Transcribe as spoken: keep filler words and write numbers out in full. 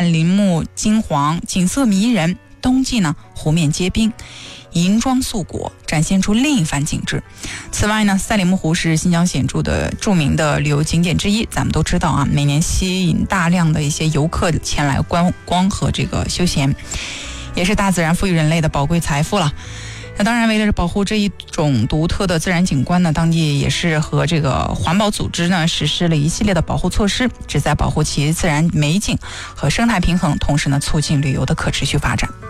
岸林木金黄，景色迷人。冬季呢，湖面结冰，银装素裹，展现出另一番景致。此外呢，赛里木湖是新疆显著的著名的旅游景点之一，咱们都知道啊，每年吸引大量的一些游客前来观光和这个休闲，也是大自然赋予人类的宝贵财富了。那当然，为了保护这一种独特的自然景观呢，当地也是和这个环保组织呢实施了一系列的保护措施，旨在保护其自然美景和生态平衡，同时呢促进旅游的可持续发展。